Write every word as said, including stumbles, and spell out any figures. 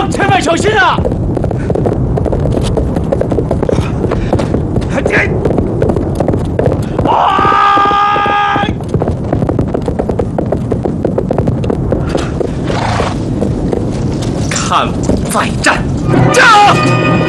上，千万小心啊！这，啊！看我再战！战！